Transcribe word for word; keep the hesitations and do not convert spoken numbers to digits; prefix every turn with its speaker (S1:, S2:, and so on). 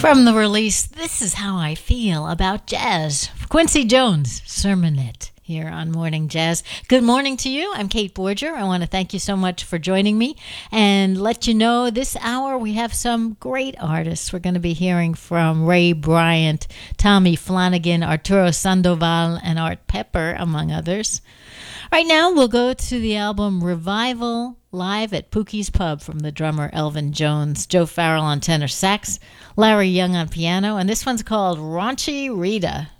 S1: From the release, This Is How I Feel About Jazz, Quincy Jones, Sermonette, here on Morning Jazz. Good morning to you. I'm Kate Borger. I want to thank you so much for joining me and let you know this hour we have some great artists. We're going to be hearing from Ray Bryant, Tommy Flanagan, Arturo Sandoval, and Art Pepper, among others. Right now, we'll go to the album Revival, live at Pookie's Pub from the drummer Elvin Jones, Joe Farrell on tenor sax, Larry Young on piano, and this one's called Raunchy Rita.